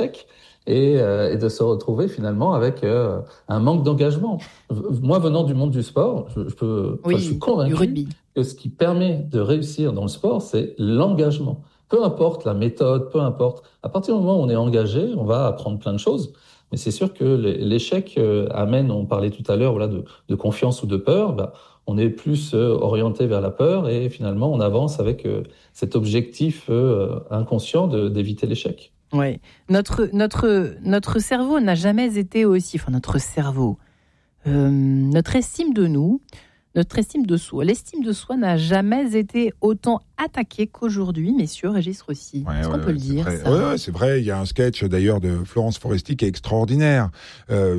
l'échec et de se retrouver finalement avec un manque d'engagement. Moi, venant du monde du sport, je suis Oui, du convaincu rugby. que ce qui permet de réussir dans le sport, c'est l'engagement. Peu importe la méthode, peu importe. À partir du moment où on est engagé, on va apprendre plein de choses. Mais c'est sûr que l'échec amène, on parlait tout à l'heure, voilà, de confiance ou de peur. Bah, on est plus orienté vers la peur et finalement on avance avec cet objectif inconscient d'éviter l'échec. Ouais. Notre cerveau n'a jamais été aussi... Enfin, notre cerveau... notre estime de nous, notre estime de soi. L'estime de soi n'a jamais été autant attaquée qu'aujourd'hui, messieurs. Régis Rossi. Est-ce qu'on peut le dire, ça ? Ouais, c'est vrai. Il y a un sketch d'ailleurs de Florence Foresti qui est extraordinaire. Lequel ?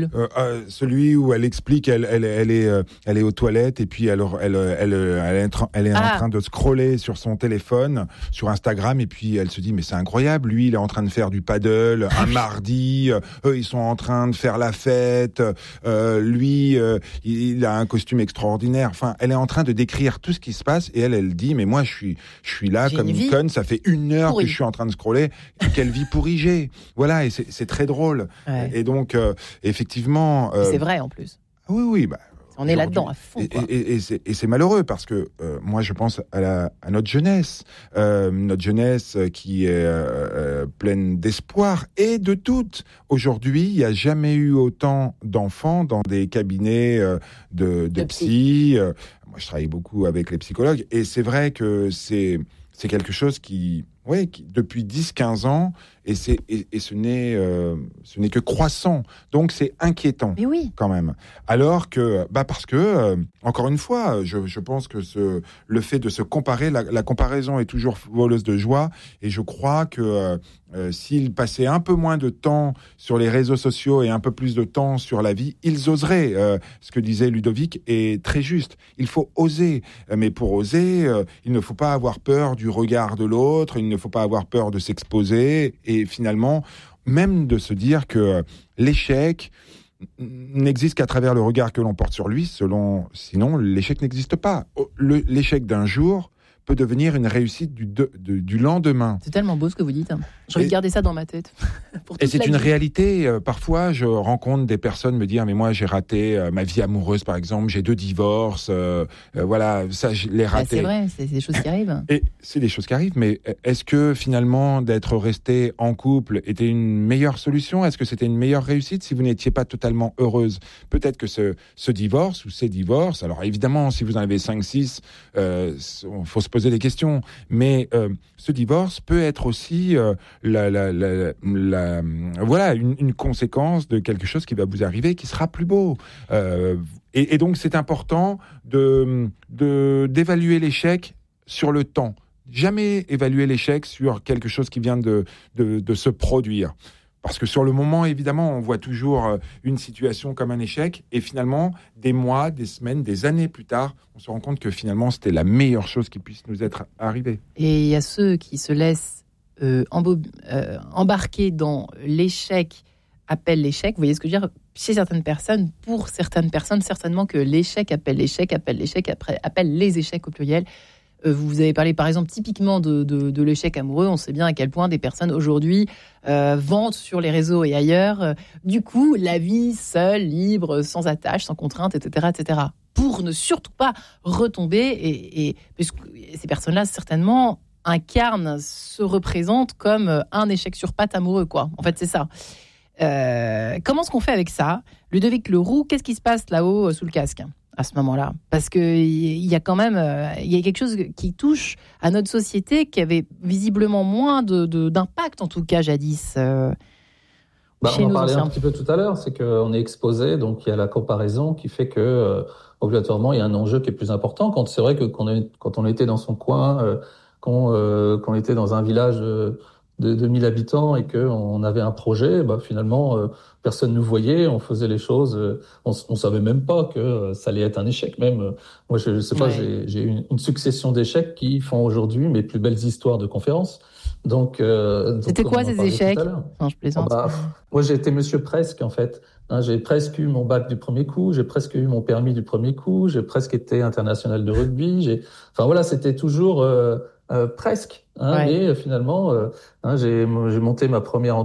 Celui où elle explique, elle est aux toilettes et puis elle est en train de scroller sur son téléphone, sur Instagram, et puis elle se dit mais c'est incroyable. Lui, il est en train de faire du paddle un mardi. Eux, ils sont en train de faire la fête. Lui, il a un costume extraordinaire. Enfin, elle est en train de décrire tout ce qui se passe et elle dit mais moi je suis là j'ai comme une conne, ça fait 1 heure pourrie que je suis en train de scroller. Quelle vie pourrie j'ai. Voilà, et c'est très drôle. Ouais. Et donc effectivement c'est vrai en plus. Oui, bah on est là-dedans à fond. Et c'est malheureux parce que moi je pense à notre jeunesse qui est pleine d'espoir et de doute. Aujourd'hui, il n'y a jamais eu autant d'enfants dans des cabinets de psy. Moi, je travaille beaucoup avec les psychologues et c'est vrai que c'est quelque chose qui depuis 10-15 ans, et ce n'est que croissant. Donc, c'est inquiétant, quand même. Alors que, parce que, encore une fois, je pense que le fait de se comparer, la comparaison est toujours voleuse de joie, et je crois que s'ils passaient un peu moins de temps sur les réseaux sociaux et un peu plus de temps sur la vie, ils oseraient. Ce que disait Ludovic est très juste. Il faut oser. Mais pour oser, il ne faut pas avoir peur du regard de l'autre, il ne faut pas avoir peur de s'exposer et finalement, même de se dire que l'échec n'existe qu'à travers le regard que l'on porte sur lui, sinon l'échec n'existe pas. L'échec d'un jour peut devenir une réussite du lendemain. C'est tellement beau ce que vous dites. J'ai envie de garder ça dans ma tête. Et c'est une réalité. Parfois, je rencontre des personnes me dire « Mais moi, j'ai raté ma vie amoureuse, par exemple. J'ai 2 divorces. Voilà, ça, je l'ai raté. » C'est vrai, c'est des choses qui arrivent. Et c'est des choses qui arrivent, mais est-ce que finalement, d'être resté en couple était une meilleure solution ? Est-ce que c'était une meilleure réussite si vous n'étiez pas totalement heureuse ? Peut-être que ce divorce ou ces divorces, alors évidemment, si vous en avez 5-6, faut se poser des questions. Mais ce divorce peut être aussi une conséquence de quelque chose qui va vous arriver, qui sera plus beau. Et donc, c'est important d'évaluer l'échec sur le temps. Jamais évaluer l'échec sur quelque chose qui vient de se produire. Parce que sur le moment, évidemment, on voit toujours une situation comme un échec. Et finalement, des mois, des semaines, des années plus tard, on se rend compte que finalement, c'était la meilleure chose qui puisse nous être arrivée. Et il y a ceux qui se laissent embarquer dans l'échec, appelle l'échec. Vous voyez ce que je veux dire ? Chez certaines personnes, pour certaines personnes, certainement que l'échec appelle l'échec, appelle les échecs au pluriel. Vous avez parlé par exemple typiquement de l'échec amoureux. On sait bien à quel point des personnes aujourd'hui vantent sur les réseaux et ailleurs. Du coup, la vie seule, libre, sans attache, sans contrainte, etc., etc. Pour ne surtout pas retomber. Et puisque ces personnes-là, certainement, incarnent, se représentent comme un échec sur pattes amoureux, quoi. En fait, c'est ça. Comment est-ce qu'on fait avec ça ? Ludovic Leroux, qu'est-ce qui se passe là-haut sous le casque à ce moment-là ? Parce qu'il y a quand même il y a quelque chose qui touche à notre société qui avait visiblement moins d'impact, en tout cas jadis. On en parlait un petit peu tout à l'heure, c'est qu'on est exposé, donc il y a la comparaison qui fait que obligatoirement il y a un enjeu qui est plus important. C'est vrai que quand on était dans son coin, qu'on était dans un village de 2000 habitants et qu'on avait un projet, finalement, personne ne nous voyait, on faisait les choses, on savait même pas que ça allait être un échec même. Moi, je sais pas, j'ai eu une succession d'échecs qui font aujourd'hui mes plus belles histoires de conférences. Donc c'était quoi ces échecs ? Non, je plaisante. Moi, j'ai été monsieur presque, en fait. J'ai presque eu mon bac du premier coup, j'ai presque eu mon permis du premier coup, j'ai presque été international de rugby. Enfin voilà, c'était toujours presque. Mais finalement, j'ai monté ma première